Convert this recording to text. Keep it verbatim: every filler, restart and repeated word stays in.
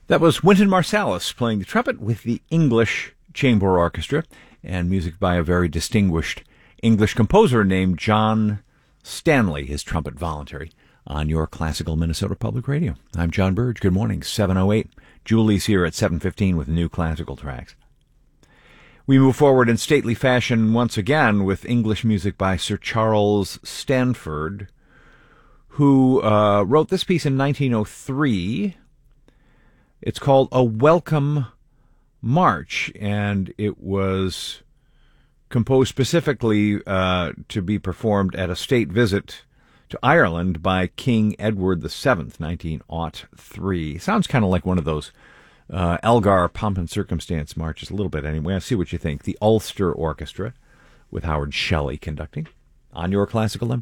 That was Wynton Marsalis playing the trumpet with the English Chamber Orchestra, and music by a very distinguished English composer named John Stanley, his trumpet voluntary, on your classical Minnesota Public Radio. I'm John Burge. Good morning, seven oh eight. Julie's here at seven fifteen with new classical tracks. We move forward in stately fashion once again with English music by Sir Charles Stanford, who uh, wrote this piece in nineteen oh three. It's called A Welcome March, and it was composed specifically uh, to be performed at a state visit to Ireland by King Edward the Seventh, nineteen oh three. Sounds kind of like one of those uh, Elgar Pomp and Circumstance marches, a little bit anyway. I'll see what you think. The Ulster Orchestra with Howard Shelley conducting on your classical